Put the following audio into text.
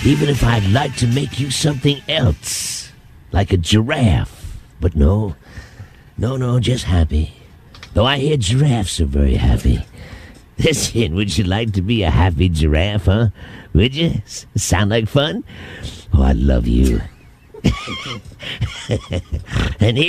Even if I'd like to make you something else, like a giraffe. But no, just happy. Though I hear giraffes are very happy. Listen, would you like to be a happy giraffe, huh? Would you? Sound like fun? Oh, I love you. And here